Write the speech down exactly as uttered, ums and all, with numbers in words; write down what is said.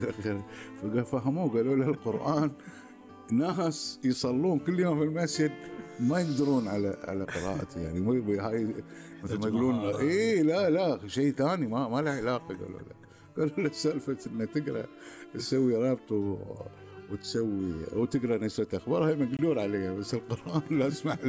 ففهموه قالوا له القرآن ناس يصلون كل يوم في المسجد ما يقدرون على على قراءته، يعني مو هاي مثل ما يقولون ايه لا لا شيء ثاني ما ما له علاقه. قالوا له قالوا له سالفه انه تقرا تسوي رابط و... وتسوي وتقرا نشرة اخبار هاي مقدور عليها، بس القرآن لا اسمح